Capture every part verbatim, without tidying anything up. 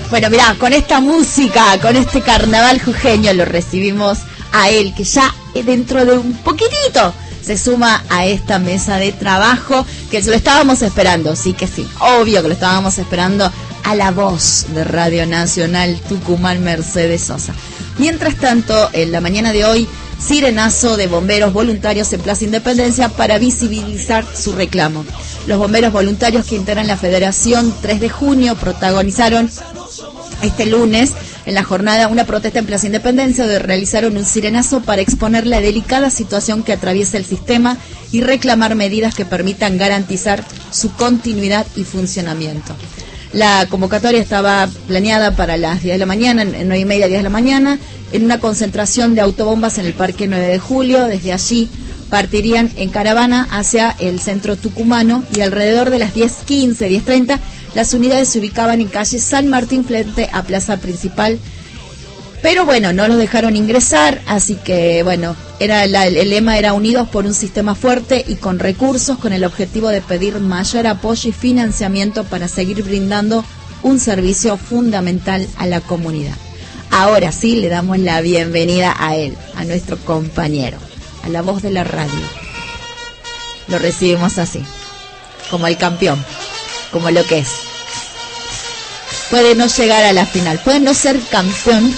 Bueno, mirá, con esta música, con este carnaval jujeño, lo recibimos a él, que ya dentro de un poquitito se suma a esta mesa de trabajo, que lo estábamos esperando, sí que sí, obvio que lo estábamos esperando, a la voz de Radio Nacional Tucumán, Mercedes Sosa. Mientras tanto, en la mañana de hoy, sirenazo de bomberos voluntarios en Plaza Independencia para visibilizar su reclamo. Los bomberos voluntarios que integran la Federación tres de junio protagonizaron este lunes en la jornada una protesta en Plaza Independencia, donde realizaron un sirenazo para exponer la delicada situación que atraviesa el sistema y reclamar medidas que permitan garantizar su continuidad y funcionamiento. La convocatoria estaba planeada para las diez de la mañana, en nueve y media, diez de la mañana, en una concentración de autobombas en el Parque nueve de julio. Desde allí partirían en caravana hacia el centro tucumano y alrededor de las diez quince, diez treinta, las unidades se ubicaban en calle San Martín frente a Plaza Principal. Pero bueno, no los dejaron ingresar, así que bueno, era la, el lema era unidos por un sistema fuerte y con recursos, con el objetivo de pedir mayor apoyo y financiamiento para seguir brindando un servicio fundamental a la comunidad. Ahora sí le damos la bienvenida a él, a nuestro compañero, a la voz de la radio. Lo recibimos así, como el campeón, como lo que es. Puede no llegar a la final, puede no ser campeón.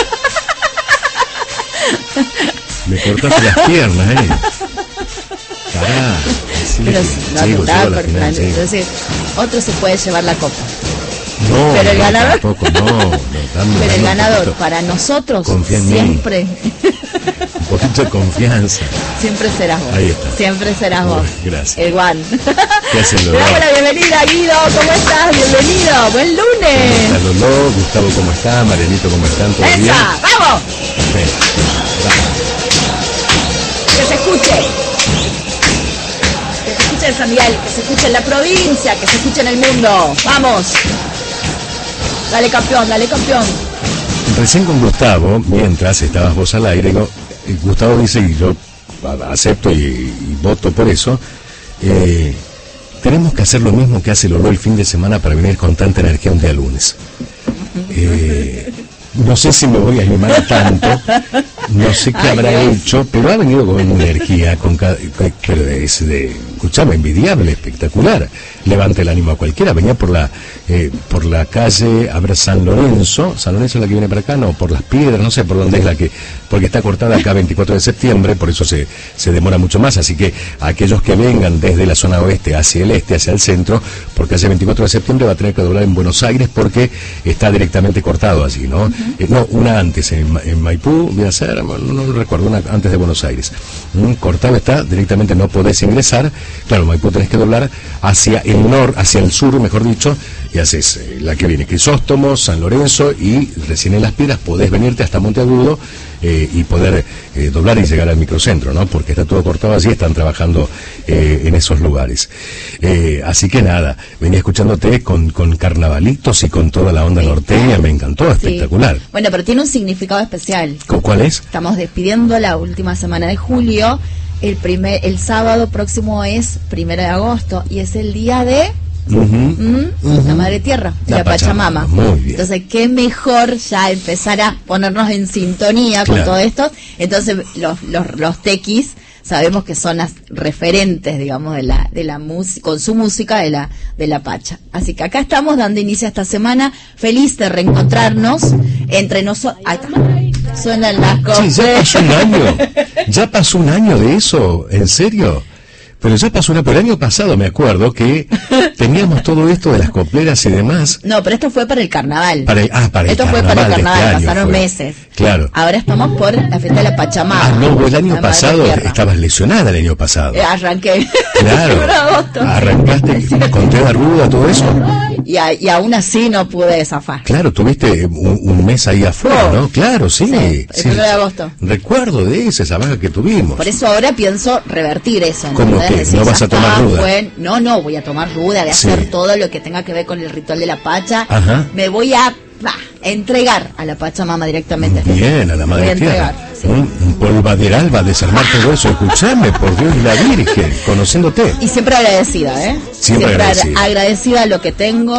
Me cortaste las piernas, eh. Cará. Sí, pero sí, no, sigo, está sigo la por final, final, sí. decir, otro se puede llevar la copa. No, pero el no, ganador, tampoco, no, no, dame, pero el dame ganador poquito, para nosotros confía en siempre, mí. Un poquito de confianza. siempre serás vos. Ahí está. Siempre serás vos. Bueno, gracias. El Juan. ¿Qué haces, Le Lolo? damos la bienvenida, Guido. ¿Cómo estás? Bienvenido. Buen lunes. Hola, Lolo, Gustavo, ¿cómo está? Marianito, ¿cómo están? ¿Todo bien? ¡Esa! ¡Vamos! Sí. Que se escuche. Que se escuche en San Miguel, que se escuche en la provincia, que se escuche en el mundo. ¡Vamos! Dale campeón, dale campeón. Recién con Gustavo, mientras estabas vos al aire, digo, eh, Gustavo dice, y yo acepto y, y voto por eso, eh, tenemos que hacer lo mismo que hace Lolo el fin de semana para venir con tanta energía un día lunes. Eh, no sé si me voy a animar a tanto, no sé qué habrá Ay, hecho, pero ha venido con energía, con cada, pero es de, escuchame, envidiable, espectacular, levanta el ánimo a cualquiera. Venía por la eh, por la calle, habrá San Lorenzo, San Lorenzo es la que viene para acá, no, por las Piedras, no sé por dónde es la que, porque está cortada acá veinticuatro de septiembre, por eso se, se demora mucho más, así que aquellos que vengan desde la zona oeste hacia el este, hacia el centro, porque hace veinticuatro de septiembre va a tener que doblar en Buenos Aires porque está directamente cortado allí, ¿no? Uh-huh. Eh, no, una antes, en, en Maipú, voy a hacer, no, no recuerdo, una antes de Buenos Aires. Mm, cortado está, directamente no podés ingresar, claro, Maipú tenés que doblar hacia el norte, hacia el sur, mejor dicho, y haces eh, la que viene Crisóstomo, San Lorenzo, y recién en Las Piedras podés venirte hasta Monteagudo eh, y poder eh, doblar y llegar al microcentro, ¿no? Porque está todo cortado allí, están trabajando eh, en esos lugares. Eh, así que nada, venía escuchándote con, con carnavalitos y con toda la onda norteña, me encantó, espectacular. Sí. Bueno, pero tiene un significado especial. ¿Cuál es? Estamos despidiendo la última semana de julio. El primer, el sábado próximo es primero de agosto y es el día de uh-huh. ¿Mm? Uh-huh. la Madre Tierra, la, la Pachamama. Pachamama. Muy bien. Entonces, qué mejor ya empezar a ponernos en sintonía con claro. todo esto. Entonces, los, los, los tequis sabemos que son las referentes, digamos, de la, de la música, con su música de la, de la Pacha. Así que acá estamos dando inicio a esta semana, feliz de reencontrarnos entre nosotros. Ahí está. Suenan las cosas. Sí, ya pasó un año. Ya pasó un año de eso, ¿en serio? Pero ya pasó una, pero el año pasado me acuerdo que teníamos todo esto de las copleras y demás. No, pero esto fue para el carnaval. Para el, ah, para el esto carnaval. fue para el carnaval, de este pasaron fue. meses. Claro. Ahora estamos por la fiesta de la Pachamama. Ah, no, el año la pasado Tierra. estabas lesionada el año pasado. Eh, arranqué. Claro. Arrancaste con teda ruda, todo eso. Y, a, y aún así no pude zafar. Claro, tuviste un, un mes ahí afuera, Oh. ¿no? Claro, sí. Sí, el sí. primero de agosto. Recuerdo de esa, esa baja que tuvimos. Por eso ahora pienso revertir eso. ¿Cómo que? Decir, ¿No ya vas a tomar está, ruda? Fue, no, no, voy a tomar ruda, voy a Sí. hacer todo lo que tenga que ver con el ritual de la Pacha. Ajá. Me voy a bah, entregar a la Pachamama directamente. Bien, a la Madre Voy a Tierra. entregar, sí. Un, un polvaderal va a desarmar todo eso. Escuchame, por Dios y la Virgen, conociéndote. Y siempre agradecida, ¿eh? Siempre agradecida. agradecida a lo que tengo,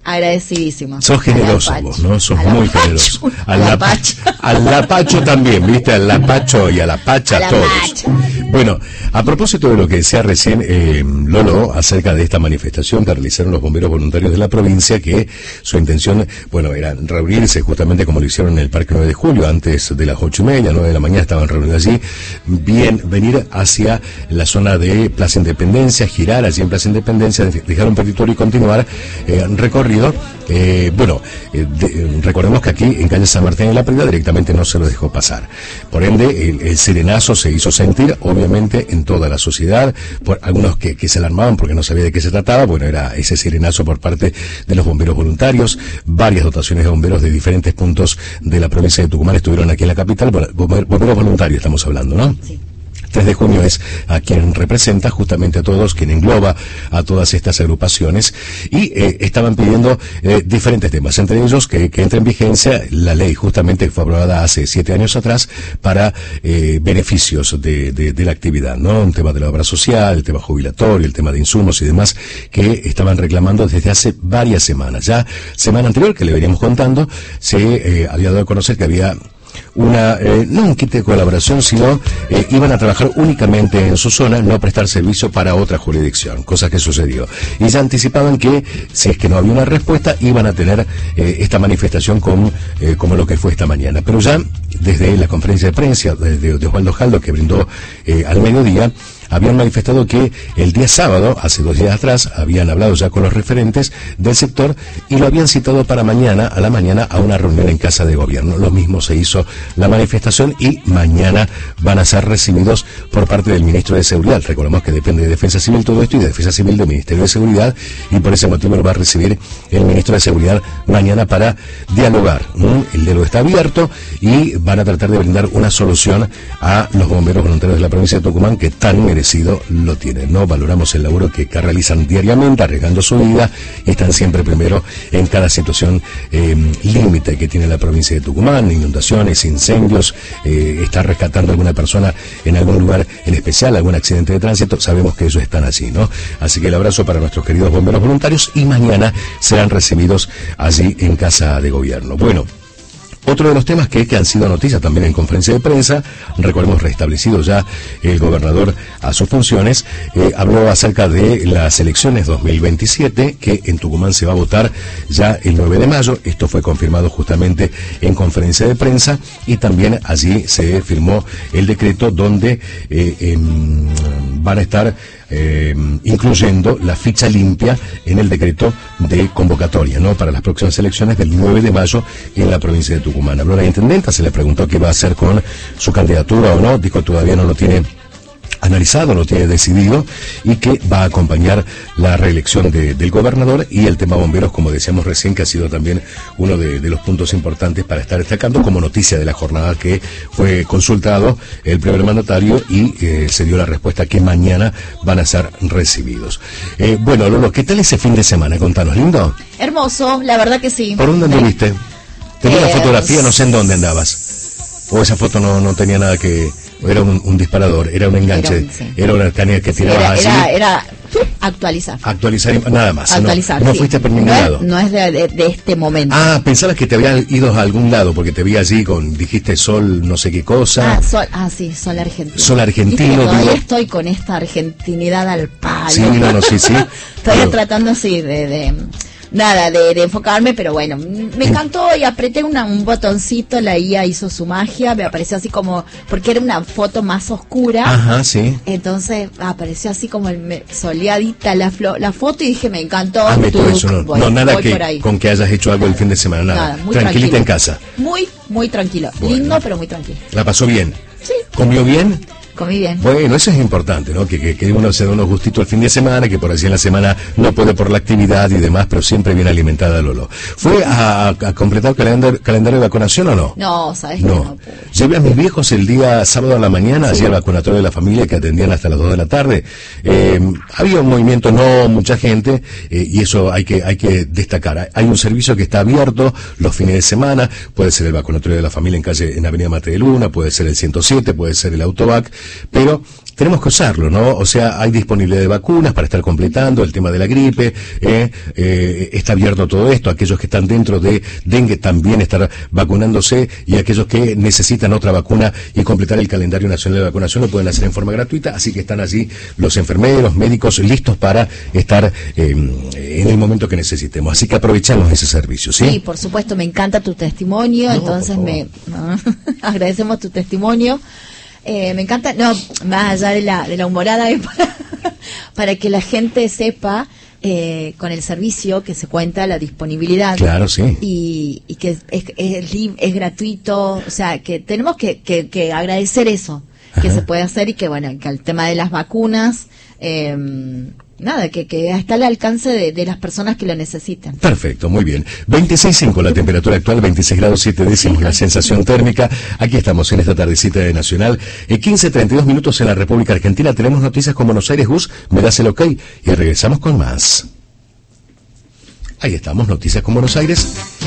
agradecidísimos. Sos generoso vos, ¿no? Sos muy Lapacho. generoso. Al Al Lapacho, al Lapacho también, ¿viste? Al Lapacho y a la Pacha, A la todos. Pacha. Bueno, a propósito de lo que decía recién eh, Lolo acerca de esta manifestación que realizaron los bomberos voluntarios de la provincia, que su intención, bueno, era reunirse justamente como lo hicieron en el Parque nueve de Julio, antes de las ocho y media, nueve de la mañana estaban reunidos allí, bien, venir hacia la zona de Plaza Independencia, girar allí en Plaza Independencia, dejar un territorio y continuar eh, recorrido. Eh, bueno, eh, de, recordemos que aquí en calle San Martín de la Prida directamente no se lo dejó pasar. Por ende, el, el serenazo se hizo sentir, obviamente, en toda la sociedad, por algunos que, que se alarmaban porque no sabía de qué se trataba. Bueno, era ese serenazo por parte de los bomberos voluntarios. Varias dotaciones de bomberos de diferentes puntos de la provincia de Tucumán estuvieron aquí en la capital. Bomberos voluntarios estamos hablando, ¿no? Sí. tres de junio es a quien representa, justamente a todos, quien engloba a todas estas agrupaciones, y eh, estaban pidiendo eh, diferentes temas, entre ellos que, que entre en vigencia la ley justamente que fue aprobada hace siete años atrás para eh, beneficios de, de, de la actividad, ¿no? Un tema de la obra social, el tema jubilatorio, el tema de insumos y demás que estaban reclamando desde hace varias semanas. Ya semana anterior, que le veníamos contando, se eh, había dado a conocer que había una, eh, no un kit de colaboración, sino eh, iban a trabajar únicamente en su zona, no prestar servicio para otra jurisdicción, cosa que sucedió. Y ya anticipaban que, si es que no había una respuesta, iban a tener eh, esta manifestación con, eh, como lo que fue esta mañana. Pero ya, desde la conferencia de prensa de, de, de Osvaldo Jaldo, que brindó eh, al mediodía, habían manifestado que el día sábado, hace dos días atrás, habían hablado ya con los referentes del sector y lo habían citado para mañana, a la mañana, a una reunión en Casa de Gobierno. Lo mismo se hizo la manifestación y mañana van a ser recibidos por parte del Ministro de Seguridad. Recordemos que depende de Defensa Civil todo esto y de Defensa Civil del Ministerio de Seguridad, y por ese motivo lo va a recibir el Ministro de Seguridad mañana para dialogar. ¿Mm? El diálogo está abierto y van a tratar de brindar una solución a los bomberos voluntarios de la provincia de Tucumán, que tan merecido lo tienen, ¿no? Valoramos el laburo que, que realizan diariamente, arriesgando su vida, y están siempre primero en cada situación eh, límite que tiene la provincia de Tucumán, inundaciones, incendios, eh, está rescatando a alguna persona en algún lugar en especial, algún accidente de tránsito, sabemos que ellos están allí, ¿no? Así que el abrazo para nuestros queridos bomberos voluntarios, y mañana serán recibidos allí en Casa de Gobierno. Bueno, otro de los temas que, que han sido noticias también en conferencia de prensa, recordemos restablecido ya el gobernador a sus funciones, eh, habló acerca de las elecciones dos mil veintisiete, que en Tucumán se va a votar ya el nueve de mayo, esto fue confirmado justamente en conferencia de prensa, y también allí se firmó el decreto donde eh, eh, van a estar Eh, incluyendo la ficha limpia en el decreto de convocatoria, ¿no? Para las próximas elecciones del nueve de mayo en la provincia de Tucumán. Habló la intendenta, se le preguntó qué va a hacer con su candidatura o no, dijo todavía no lo tiene analizado, lo tiene decidido, y que va a acompañar la reelección de, del gobernador, y el tema bomberos, como decíamos recién, que ha sido también uno de, de los puntos importantes para estar destacando como noticia de la jornada, que fue consultado el primer mandatario y eh, se dio la respuesta que mañana van a ser recibidos. Eh, bueno, Lolo, ¿qué tal ese fin de semana? Contanos, ¿lindo? Hermoso, la verdad que sí. ¿Por dónde anduviste? Tenía Eh, una fotografía, no sé en dónde andabas. O esa foto no, no tenía nada que... Era un, un disparador, era un enganche, Era un- sí. era una canilla que Sí, tirabas era, así. era, era actualizar. Actualizar, y- nada más. Actualizar, No, no sí. fuiste por ningún no lado. Es, no es de, de- de este momento. Ah, pensabas que te habías ido a algún lado, porque te vi allí con, dijiste sol, no sé qué cosa. Ah, sol, ah, sí, sol argentino. Sol argentino, Viste que todavía digo- estoy con esta argentinidad al palo. Sí, no, no, sí, sí. Todavía Pero- tratando así de, de nada, de, de enfocarme, pero bueno, me encantó y apreté una, un botoncito, la I A hizo su magia, me apareció así como, porque era una foto más oscura. Ajá, sí. Entonces apareció así como el, me- soleadita la, flo- la foto, y dije, me encantó. Hazme todo tuc, eso, no, voy- no nada voy por que ahí. con que hayas hecho algo el fin de semana, nada. Nada, muy Tranquilita tranquilo. en casa. Muy, muy tranquilo. Bueno. Lindo, pero muy tranquilo. La pasó bien. Sí, ¿Comió bien? comí bien. Bueno, eso es importante, ¿no? Que, que, que uno se da unos gustitos el fin de semana, que por así en la semana no puede por la actividad y demás, pero siempre bien alimentada Lolo. ¿Fue a, a completar calendario, calendario de vacunación o no? No, sabes que No. no pude. Llevé a mis viejos el día sábado a la mañana, allí al vacunatorio de la familia, que atendían hasta las dos de la tarde. Eh, había un movimiento, no mucha gente, eh, y eso hay que hay que destacar. Hay un servicio que está abierto los fines de semana, puede ser el vacunatorio de la familia en calle, en Avenida Mate de Luna, puede ser el ciento siete, puede ser el Autovac, pero tenemos que usarlo, ¿no? O sea, hay disponibilidad de vacunas para estar completando el tema de la gripe, eh, eh, está abierto todo esto, aquellos que están dentro de dengue también estar vacunándose, y aquellos que necesitan otra vacuna y completar el calendario nacional de vacunación lo pueden hacer en forma gratuita, así que están allí los enfermeros, médicos listos para estar eh, en el momento que necesitemos, así que aprovechamos ese servicio, ¿sí? Sí, por supuesto, me encanta tu testimonio, no, entonces me no, agradecemos tu testimonio. Eh, me encanta, no, más allá de la, de la humorada, para, para que la gente sepa eh, con el servicio que se cuenta la disponibilidad. Claro, sí. Y, y que es, es, es, es gratuito, o sea, que tenemos que, que, que agradecer eso, que Ajá. se puede hacer, y que, bueno, que el tema de las vacunas, eh, nada, que, que está al alcance de, de las personas que lo necesitan. Perfecto, muy bien. veintiséis punto cinco la temperatura actual, veintiséis grados siete décimos la sensación térmica. Aquí estamos en esta tardecita de Nacional. Eh, quince treinta y dos minutos en la República Argentina. Tenemos noticias con Buenos Aires. Gus, me das el ok y regresamos con más. Ahí estamos, noticias con Buenos Aires.